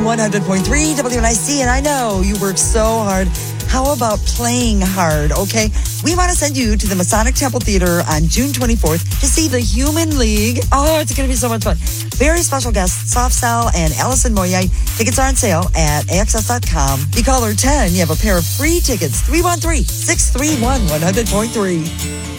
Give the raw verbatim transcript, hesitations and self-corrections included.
one hundred point three W N I C. And I know you work so hard. How about playing hard, okay? We want to send you to the Masonic Temple Theater on June twenty-fourth to see the Human League. Oh, it's going to be so much fun. Very special guests, Soft Cell and Allison Moyet. Tickets are on sale at A X S dot com. You call her ten, you have a pair of free tickets. three one three, six three one, one hundred point three.